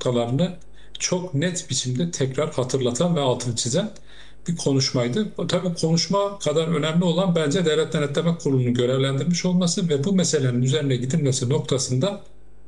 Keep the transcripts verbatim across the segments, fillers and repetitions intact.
politikalarını çok net biçimde tekrar hatırlatan ve altını çizen bir konuşmaydı. Tabii konuşma kadar önemli olan bence Devlet Denetleme Kurulu'nu görevlendirmiş olması ve bu meselenin üzerine gidilmesi noktasında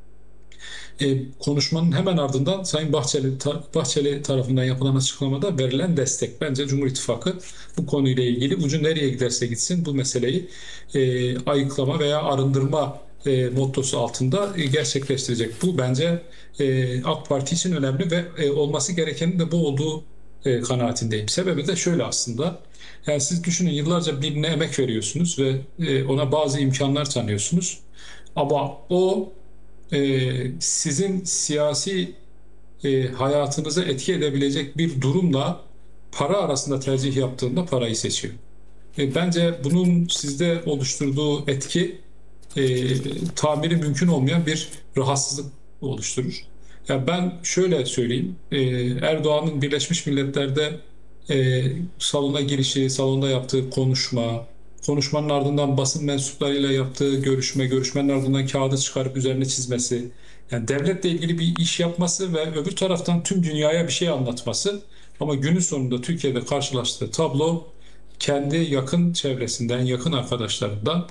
e, konuşmanın hemen ardından Sayın Bahçeli, ta, Bahçeli tarafından yapılan açıklamada verilen destek. Bence Cumhur İttifakı bu konuyla ilgili ucu nereye giderse gitsin bu meseleyi e, ayıklama veya arındırma e, mottosu altında e, gerçekleştirecek. Bu bence e, AK Parti için önemli ve e, olması gerekenin de bu olduğu e, kanaatindeyim. Sebebi de şöyle aslında. Yani siz düşünün, yıllarca birine emek veriyorsunuz ve e, ona bazı imkanlar tanıyorsunuz. Ama o e, sizin siyasi e, hayatınıza etki edebilecek bir durumla para arasında tercih yaptığında parayı seçiyor. E, bence bunun sizde oluşturduğu etki e, tamiri mümkün olmayan bir rahatsızlık oluşturur. Ya ben şöyle söyleyeyim, e, Erdoğan'ın Birleşmiş Milletler'de e, salona girişi, salonda yaptığı konuşma, konuşmanın ardından basın mensuplarıyla yaptığı görüşme, görüşmenin ardından kağıdı çıkarıp üzerine çizmesi, yani devletle ilgili bir iş yapması ve öbür taraftan tüm dünyaya bir şey anlatması, ama günün sonunda Türkiye'de karşılaştığı tablo kendi yakın çevresinden, yakın arkadaşlarından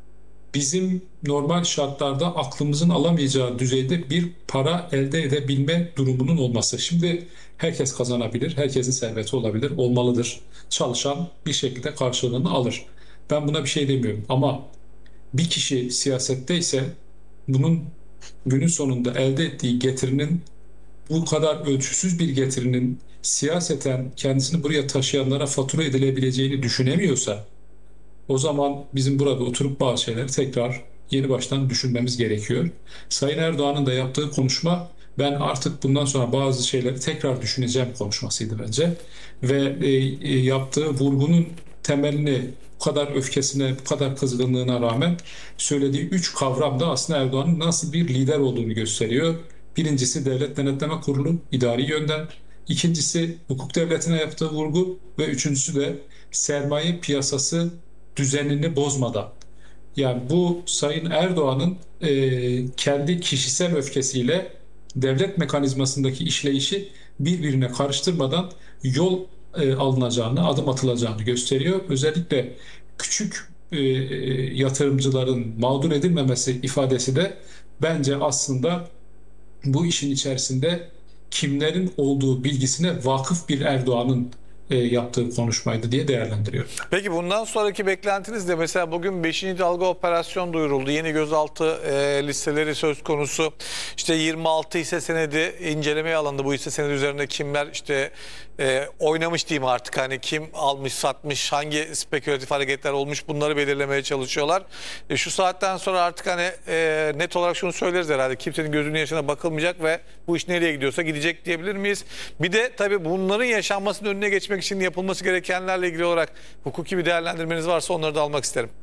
bizim normal şartlarda aklımızın alamayacağı düzeyde bir para elde edebilme durumunun olması. Şimdi herkes kazanabilir, herkesin serveti olabilir, olmalıdır. Çalışan bir şekilde karşılığını alır. Ben buna bir şey demiyorum ama bir kişi siyasette ise bunun günün sonunda elde ettiği getirinin, bu kadar ölçüsüz bir getirinin siyaseten kendisini buraya taşıyanlara fatura edilebileceğini düşünemiyorsa, o zaman bizim burada oturup bazı şeyleri tekrar yeni baştan düşünmemiz gerekiyor. Sayın Erdoğan'ın da yaptığı konuşma, ben artık bundan sonra bazı şeyleri tekrar düşüneceğim konuşmasıydı bence. Ve e, e, yaptığı vurgunun temelini, bu kadar öfkesine, bu kadar kızgınlığına rağmen söylediği üç kavram da aslında Erdoğan'ın nasıl bir lider olduğunu gösteriyor. Birincisi Devlet Denetleme Kurulu idari yönden, ikincisi hukuk devletine yaptığı vurgu ve üçüncüsü de sermaye piyasası düzenini bozmadan. Yani bu Sayın Erdoğan'ın e, kendi kişisel öfkesiyle devlet mekanizmasındaki işleyişi birbirine karıştırmadan yol e, alınacağını, adım atılacağını gösteriyor. Özellikle küçük e, yatırımcıların mağdur edilmemesi ifadesi de bence aslında bu işin içerisinde kimlerin olduğu bilgisine vakıf bir Erdoğan'ın e, yaptığı konuşmaydı diye değerlendiriyorum. Peki bundan sonraki beklentiniz de, mesela bugün beşinci dalga operasyon duyuruldu. Yeni gözaltı e, listeleri söz konusu. İşte yirmi altı hisse senedi incelemeye alındı. Bu hisse senedi üzerinde kimler işte e, oynamış diyeyim artık, hani kim almış satmış, hangi spekülatif hareketler olmuş, bunları belirlemeye çalışıyorlar. E, şu saatten sonra artık hani e, net olarak şunu söyleriz herhalde: kimsenin gözünün yaşına bakılmayacak ve bu iş nereye gidiyorsa gidecek diyebilir miyiz? Bir de tabii bunların yaşanmasının önüne geçmek için yapılması gerekenlerle ilgili olarak hukuki bir değerlendirmeniz varsa onları da almak isterim.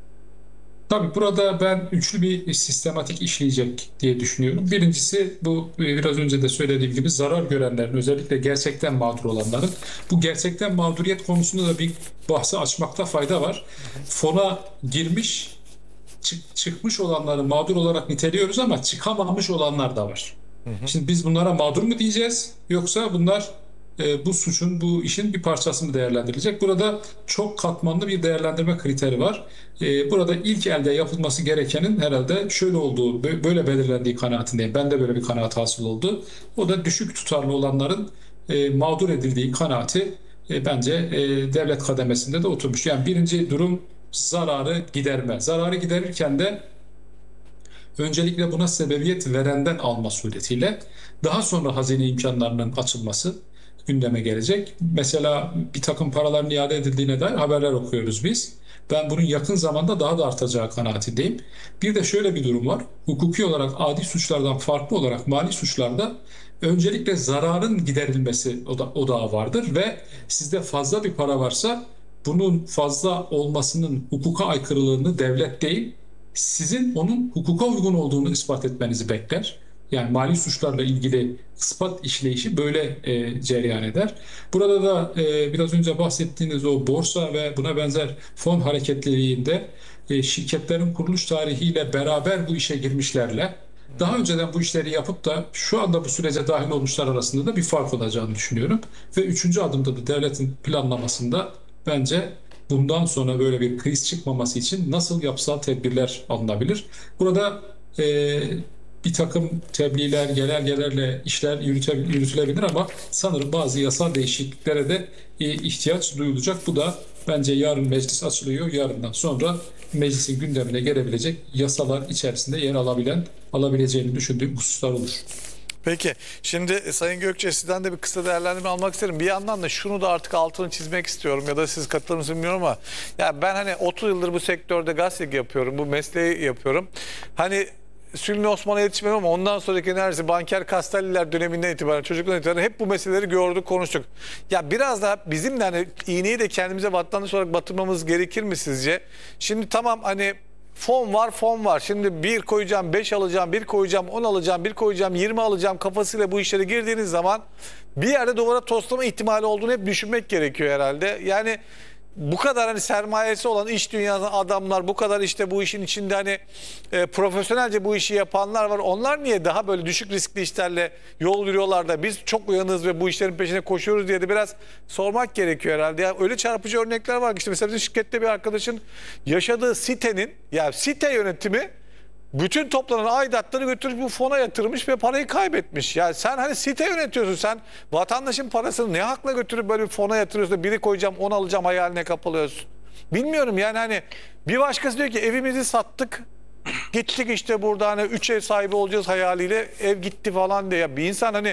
Tabii burada ben üçlü bir sistematik işleyecek diye düşünüyorum. Birincisi, bu biraz önce de söylediğim gibi zarar görenlerin, özellikle gerçekten mağdur olanların, bu gerçekten mağduriyet konusunda da bir bahsi açmakta fayda var. Fona girmiş, çık, çıkmış olanları mağdur olarak niteliyoruz ama çıkamamış olanlar da var. Hı hı. Şimdi biz bunlara mağdur mu diyeceğiz, yoksa bunlar e, bu suçun, bu işin bir parçası mı değerlendirilecek? Burada çok katmanlı bir değerlendirme kriteri var. E, burada ilk elde yapılması gerekenin herhalde şöyle olduğu, böyle belirlendiği kanaatindeyim. Ben de böyle bir kanaat hasıl oldu. O da düşük tutarlı olanların e, mağdur edildiği kanaati e, bence e, devlet kademesinde de oturmuş. Yani birinci durum zararı giderme. Zararı giderirken de öncelikle buna sebebiyet verenden alma suretiyle daha sonra hazine imkanlarının açılması gündeme gelecek. Mesela bir takım paraların iade edildiğine dair haberler okuyoruz biz. Ben bunun yakın zamanda daha da artacağı kanaatindeyim. Bir de şöyle bir durum var. Hukuki olarak adi suçlardan farklı olarak mali suçlarda öncelikle zararın giderilmesi odağı vardır ve sizde fazla bir para varsa bunun fazla olmasının hukuka aykırılığını devlet değil, sizin onun hukuka uygun olduğunu ispat etmenizi bekler. Yani mali suçlarla ilgili ispat işleyişi böyle e, cereyan eder. Burada da e, biraz önce bahsettiğiniz o borsa ve buna benzer fon hareketliliğinde e, şirketlerin kuruluş tarihiyle beraber bu işe girmişlerle Daha önceden bu işleri yapıp da şu anda bu sürece dahil olmuşlar arasında da bir fark olacağını düşünüyorum. Ve üçüncü adımda da devletin planlamasında bence bundan sonra böyle bir kriz çıkmaması için nasıl yapısal tedbirler alınabilir? Burada e, bir takım tebliğler, genelgelerle işler yürüte- yürütülebilir ama sanırım bazı yasal değişikliklere de e, ihtiyaç duyulacak. Bu da bence yarın meclis açılıyor. Yarından sonra meclisin gündemine gelebilecek yasalar içerisinde yer alabilen, alabileceğini düşündüğüm hususlar olur. Peki şimdi e, Sayın Gökçe sizden de bir kısa değerlendirme almak isterim. Bir yandan da şunu da artık altını çizmek istiyorum ya da siz katılır mısınız bilmiyorum ama ya ben hani otuz yıldır bu sektörde gazetecilik yapıyorum, bu mesleği yapıyorum. Hani Sülün Osman'a yetişmem ama ondan sonraki enerjisi Banker Castelliler döneminden itibaren, çocukluğundan itibaren hep bu meseleleri gördük, konuştuk. Ya biraz daha bizim de hani iğneyi de kendimize vatandaş olarak batırmamız gerekir mi sizce? Şimdi tamam hani fon var fon var. Şimdi bir koyacağım beş alacağım, bir koyacağım on alacağım, bir koyacağım yirmi alacağım kafasıyla bu işlere girdiğiniz zaman bir yerde duvara toslama ihtimali olduğunu hep düşünmek gerekiyor herhalde. Yani bu kadar hani sermayesi olan iş dünyasında adamlar, bu kadar işte bu işin içinde hani e, profesyonelce bu işi yapanlar var. Onlar niye daha böyle düşük riskli işlerle yol yürüyorlar da biz çok uyanız ve bu işlerin peşine koşuyoruz diye de biraz sormak gerekiyor herhalde. Ya öyle çarpıcı örnekler var ki işte mesela bizim şirkette bir arkadaşın yaşadığı sitenin ya site yönetimi bütün toplanan aidatları götürüp bu fona yatırmış ve parayı kaybetmiş. Yani sen hani site yönetiyorsun, sen vatandaşın parasını ne hakla götürüp böyle bir fona yatırıyorsun da biri koyacağım on alacağım hayaline kapılıyorsun. Bilmiyorum yani hani bir başkası diyor ki evimizi sattık gittik işte burada hani üç ev sahibi olacağız hayaliyle ev gitti falan diye. Ya bir insan hani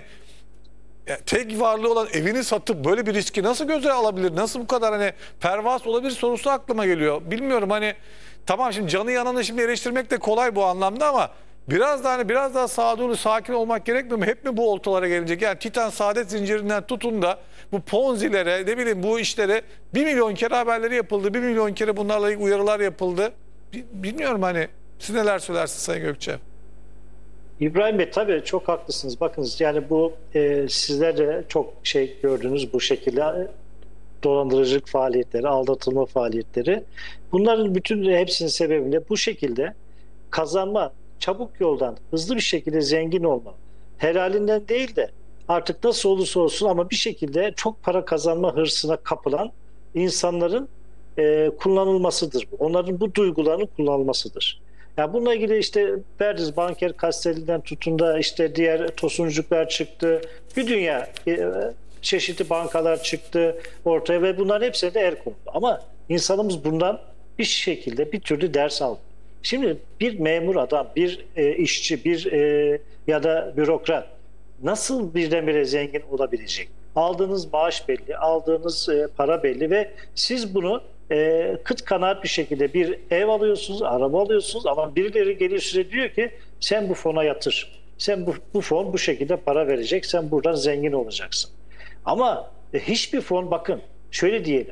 ya tek varlığı olan evini satıp böyle bir riski nasıl göze alabilir? Nasıl bu kadar hani pervaz olabilir sorusu aklıma geliyor. Bilmiyorum hani tamam şimdi canı yananı şimdi eleştirmek de kolay bu anlamda ama biraz daha hani biraz daha sağduyulu sakin olmak gerekmiyor mu? Hep mi bu oltalara gelecek? Yani Titan Saadet Zinciri'nden tutun da bu Ponzi'lere ne bileyim bu işlere bir milyon kere haberleri yapıldı. Bir milyon kere bunlarla ilgili uyarılar yapıldı. Bilmiyorum hani siz neler söylersiniz Sayın Gökçe? İbrahim Bey tabii çok haklısınız. Bakınız yani bu e, sizler de çok şey gördünüz bu şekilde e, dolandırıcılık faaliyetleri, aldatılma faaliyetleri. Bunların bütün hepsinin sebebinde bu şekilde kazanma, çabuk yoldan hızlı bir şekilde zengin olma, helalinden değil de artık nasıl olursa olsun ama bir şekilde çok para kazanma hırsına kapılan insanların e, kullanılmasıdır. Onların bu duygularının kullanılmasıdır. Ya bununla ilgili işte Berdiz, Banker Castelli'den tutun da işte diğer tosuncuklar çıktı. Bir dünya e, çeşitli bankalar çıktı ortaya ve bunların hepsine de el konuldu. Ama insanımız bundan bir şekilde bir türlü ders aldı. Şimdi bir memur adam, bir e, işçi, bir e, ya da bürokrat nasıl birdenbire zengin olabilecek? Aldığınız maaş belli, aldığınız e, para belli ve siz bunu e, kıt kanaat bir şekilde bir ev alıyorsunuz, araba alıyorsunuz ama birileri geliyor size diyor ki sen bu fona yatır. Sen bu, bu fon bu şekilde para verecek, sen buradan zengin olacaksın. Ama e, hiçbir fon bakın şöyle diyelim,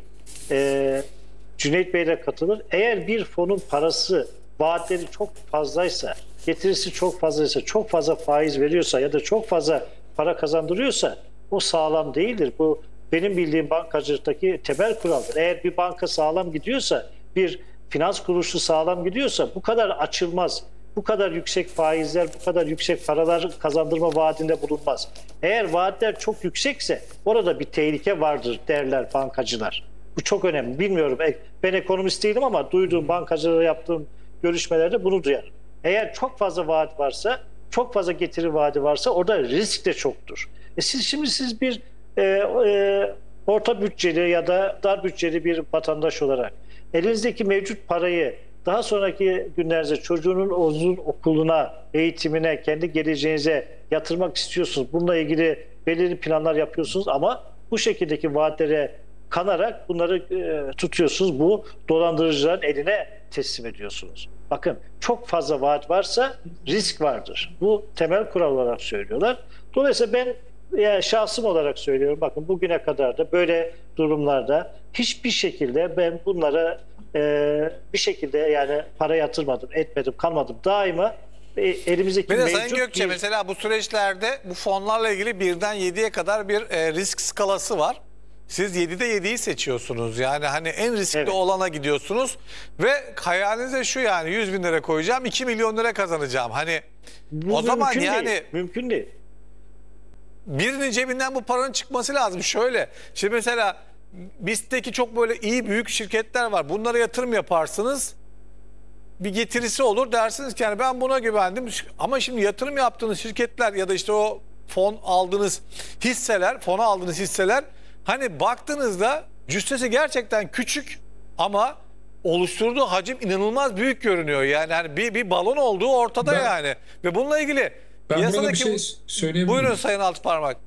e, Cüneyt Bey de katılır. Eğer bir fonun parası, vaatleri çok fazlaysa, getirisi çok fazlaysa, çok fazla faiz veriyorsa ya da çok fazla para kazandırıyorsa o sağlam değildir. Bu benim bildiğim bankacılıktaki temel kuraldır. Eğer bir banka sağlam gidiyorsa, bir finans kuruluşu sağlam gidiyorsa bu kadar açılmaz. Bu kadar yüksek faizler, bu kadar yüksek paralar kazandırma vaadinde bulunmaz. Eğer vaatler çok yüksekse orada bir tehlike vardır derler bankacılar. Bu çok önemli. Bilmiyorum. Ben ekonomist değilim ama duyduğum bankacılara yaptığım görüşmelerde bunu duyarım. Eğer çok fazla vaat varsa, çok fazla getiri vaadi varsa orada risk de çoktur. E siz şimdi siz bir e, e, orta bütçeli ya da dar bütçeli bir vatandaş olarak elinizdeki mevcut parayı daha sonraki günlerde çocuğunun uzun okuluna, eğitimine, kendi geleceğinize yatırmak istiyorsunuz. Bununla ilgili belirli planlar yapıyorsunuz ama bu şekildeki vaatlere kanarak bunları e, tutuyorsunuz. Bu dolandırıcıların eline teslim ediyorsunuz. Bakın çok fazla vaat varsa risk vardır. Bu temel kural olarak söylüyorlar. Dolayısıyla ben yani şahsım olarak söylüyorum. Bakın bugüne kadar da böyle durumlarda hiçbir şekilde ben bunlara e, bir şekilde yani para yatırmadım, etmedim, kalmadım. Daima e, elimizdeki Bir de mevcut Sayın Gökçe bir... mesela bu süreçlerde bu fonlarla ilgili birden yediye kadar bir e, risk skalası var. Siz yedide yediyi seçiyorsunuz. Yani hani en riskli Evet. olana gidiyorsunuz ve hayalinize şu yani yüz bin lira koyacağım iki milyon lira kazanacağım. Hani Bu O zaman mümkün yani- değil. Mümkün değil. Birinin cebinden bu paranın çıkması lazım. Şöyle, şimdi mesela BIST'teki çok böyle iyi büyük şirketler var. Bunlara yatırım yaparsınız. Bir getirisi olur, dersiniz ki yani ben buna güvendim. Ama şimdi yatırım yaptığınız şirketler ya da işte o fon aldığınız hisseler, fona aldığınız hisseler, hani baktığınızda cüssesi gerçekten küçük ama oluşturduğu hacim inanılmaz büyük görünüyor. Yani hani bir, bir balon olduğu ortada Ben- yani. Ve bununla ilgili Ben burada bir piyasadaki- şey söyleyebilir Buyurun miyim? Sayın Altıparmak.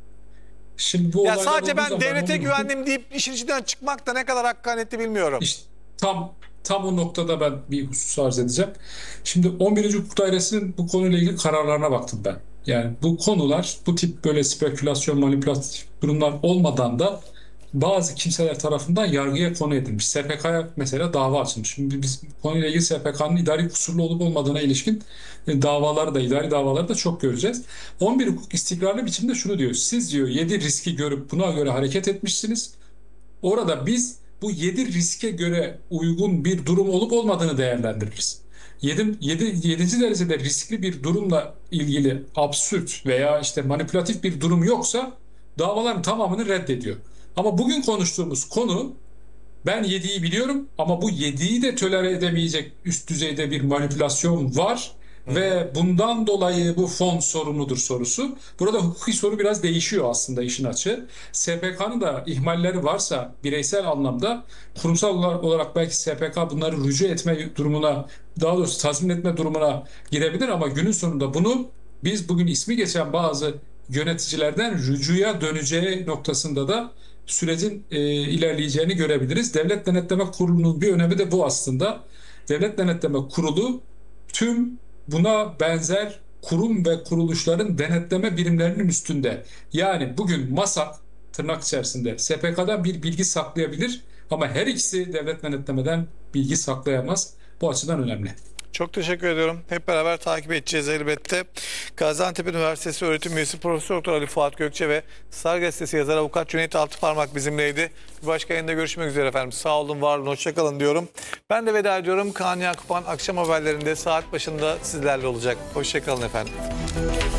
Şimdi bu Ya olaylar sadece olduğu ben zaman devlete onu- güvendim deyip işin içinden çıkmak da ne kadar hakkaniyetli bilmiyorum. İşte tam tam o noktada ben bir husus arz edeceğim. Şimdi on birinci Hukuk Dairesi'nin bu konuyla ilgili kararlarına baktım ben. Yani bu konular, bu tip böyle spekülasyon, manipülatif durumlar olmadan da bazı kimseler tarafından yargıya konu edilmiş. S P K'ya mesela dava açılmış. Şimdi biz bu konuyla ilgili S P K'nın idari kusurlu olup olmadığına ilişkin e, davaları da, idari davaları da çok göreceğiz. on bir hukuk istikrarlı biçimde şunu diyor. Siz diyor yedi riski görüp buna göre hareket etmişsiniz. Orada biz bu yedi riske göre uygun bir durum olup olmadığını değerlendiririz. yedi, yedinci derecede riskli bir durumla ilgili absürt veya işte manipülatif bir durum yoksa davaların tamamını reddediyor. Ama bugün konuştuğumuz konu, ben yediyi biliyorum ama bu yediyi de tolere edemeyecek üst düzeyde bir manipülasyon var. Ve bundan dolayı bu fon sorumludur sorusu. Burada hukuki soru biraz değişiyor aslında, işin açığı. S P K'nın da ihmalleri varsa bireysel anlamda, kurumsal olarak belki S P K bunları rücu etme durumuna, daha doğrusu tazmin etme durumuna girebilir ama günün sonunda bunu biz bugün ismi geçen bazı yöneticilerden rücuya döneceği noktasında da sürecin e, ilerleyeceğini görebiliriz. Devlet Denetleme Kurulu'nun bir önemi de bu aslında. Devlet Denetleme Kurulu tüm buna benzer kurum ve kuruluşların denetleme birimlerinin üstünde. Yani bugün MASAK tırnak içerisinde S P K'dan bir bilgi saklayabilir ama her ikisi devlet denetlemeden bilgi saklayamaz. Bu açıdan önemli. Çok teşekkür ediyorum. Hep beraber takip edeceğiz elbette. Gaziantep Üniversitesi öğretim üyesi Profesör Doktor Ali Fuat Gökçe ve Star Gazetesi yazarı Avukat Cüneyt Altıparmak bizimleydi. Bir başka yayında görüşmek üzere efendim. Sağ olun, var olun, hoşça kalın diyorum. Ben de veda ediyorum. Kaan Yakupan akşam haberlerinde saat başında sizlerle olacak. Hoşça kalın efendim.